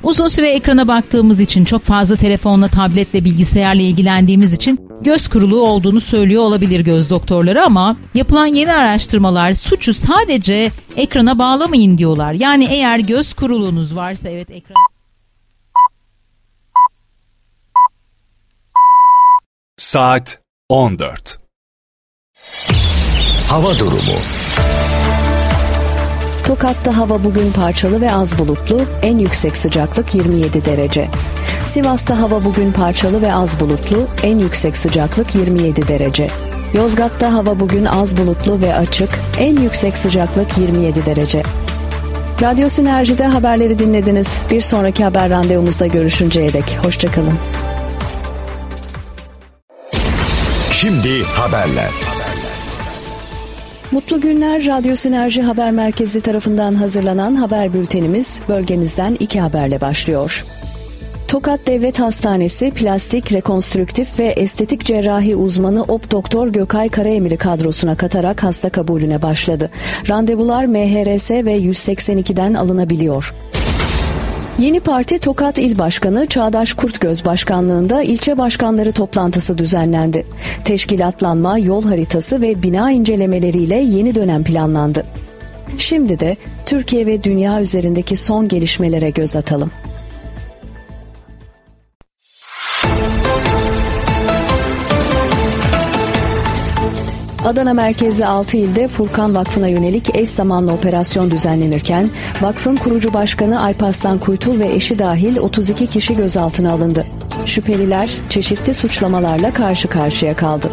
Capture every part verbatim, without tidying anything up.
Uzun süre ekrana baktığımız için, çok fazla telefonla, tabletle, bilgisayarla ilgilendiğimiz için göz kuruluğu olduğunu söylüyor olabilir göz doktorları ama yapılan yeni araştırmalar suçu sadece ekrana bağlamayın diyorlar. Yani eğer göz kuruluğunuz varsa, evet ekran... Saat on dört. Hava durumu. Tokat'ta hava bugün parçalı ve az bulutlu, en yüksek sıcaklık yirmi yedi derece. Sivas'ta hava bugün parçalı ve az bulutlu, en yüksek sıcaklık yirmi yedi derece. Yozgat'ta hava bugün az bulutlu ve açık, en yüksek sıcaklık yirmi yedi derece. Radyo Sinerji'de haberleri dinlediniz. Bir sonraki haber randevumuzda görüşünceye dek hoşçakalın. Şimdi haberler. Mutlu günler. Radyo Sinerji Haber Merkezi tarafından hazırlanan haber bültenimiz bölgemizden iki haberle başlıyor. Tokat Devlet Hastanesi plastik, rekonstrüktif ve estetik cerrahi uzmanı Op Doktor Gökay Karaemir'i kadrosuna katarak hasta kabulüne başladı. Randevular M H R S ve yüz seksen ikiden alınabiliyor. Yeni Parti Tokat İl Başkanı Çağdaş Kurtgöz başkanlığında ilçe başkanları toplantısı düzenlendi. Teşkilatlanma, yol haritası ve bina incelemeleriyle yeni dönem planlandı. Şimdi de Türkiye ve dünya üzerindeki son gelişmelere göz atalım. Adana merkezli altı ilde Furkan Vakfı'na yönelik eş zamanlı operasyon düzenlenirken, vakfın kurucu başkanı Alparslan Kuytul ve eşi dahil otuz iki kişi gözaltına alındı. Şüpheliler çeşitli suçlamalarla karşı karşıya kaldı.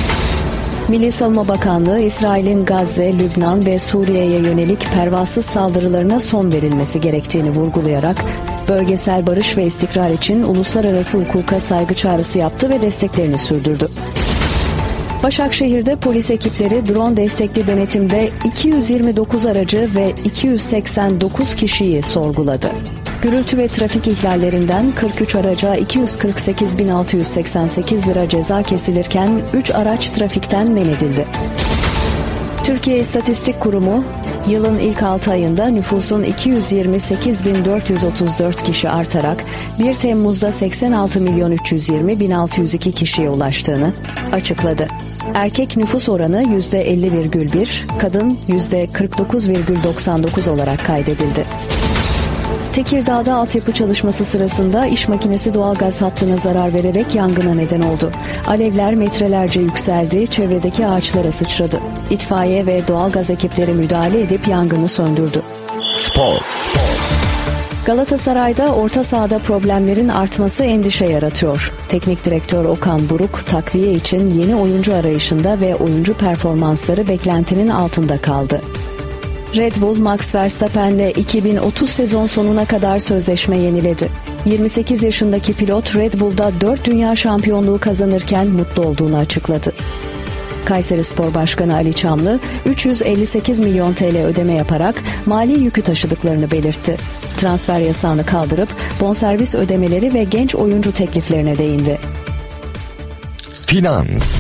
Milli Savunma Bakanlığı, İsrail'in Gazze, Lübnan ve Suriye'ye yönelik pervasız saldırılarına son verilmesi gerektiğini vurgulayarak, bölgesel barış ve istikrar için uluslararası hukuka saygı çağrısı yaptı ve desteklerini sürdürdü. Başakşehir'de polis ekipleri drone destekli denetimde iki yüz yirmi dokuz aracı ve iki yüz seksen dokuz kişiyi sorguladı. Gürültü ve trafik ihlallerinden kırk üç araca iki yüz kırk sekiz bin altı yüz seksen sekiz lira ceza kesilirken üç araç trafikten men edildi. Türkiye İstatistik Kurumu, yılın ilk altı ayında nüfusun iki yüz yirmi sekiz bin dört yüz otuz dört kişi artarak bir Temmuz'da seksen altı milyon üç yüz yirmi bin altı yüz iki kişiye ulaştığını açıkladı. Erkek nüfus oranı yüzde elli virgül bir, kadın yüzde kırk dokuz virgül doksan dokuz olarak kaydedildi. Tekirdağ'da altyapı çalışması sırasında iş makinesi doğalgaz hattına zarar vererek yangına neden oldu. Alevler metrelerce yükseldi, çevredeki ağaçlara sıçradı. İtfaiye ve doğalgaz ekipleri müdahale edip yangını söndürdü. Spor. Galatasaray'da orta sahada problemlerin artması endişe yaratıyor. Teknik direktör Okan Buruk takviye için yeni oyuncu arayışında ve oyuncu performansları beklentinin altında kaldı. Red Bull, Max Verstappen'le iki bin otuz sezon sonuna kadar sözleşme yeniledi. yirmi sekiz yaşındaki pilot Red Bull'da dört dünya şampiyonluğu kazanırken mutlu olduğunu açıkladı. Kayserispor Başkanı Ali Çamlı, üç yüz elli sekiz milyon T L ödeme yaparak mali yükü taşıdıklarını belirtti. Transfer yasağını kaldırıp bonservis ödemeleri ve genç oyuncu tekliflerine değindi. Finans.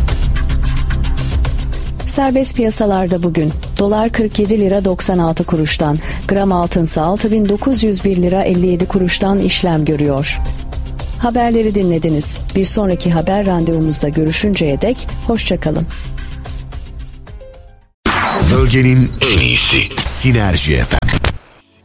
Serbest piyasalarda bugün dolar kırk yedi lira doksan altı kuruştan, gram altınsa altı bin dokuz yüz bir lira elli yedi kuruştan işlem görüyor. Haberleri dinlediniz. Bir sonraki haber randevumuzda görüşünceye dek hoşçakalın. Bölgenin en iyisi Sinerji F M.